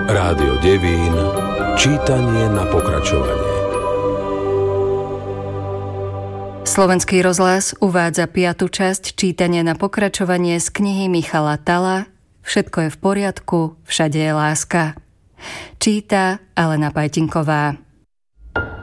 Rádio Devín. Čítanie na pokračovanie. Slovenský rozhlas uvádza 5. časť čítania na pokračovanie z knihy Michala Talla Všetko je v poriadku, všade je láska. Číta Alena Pajtinková.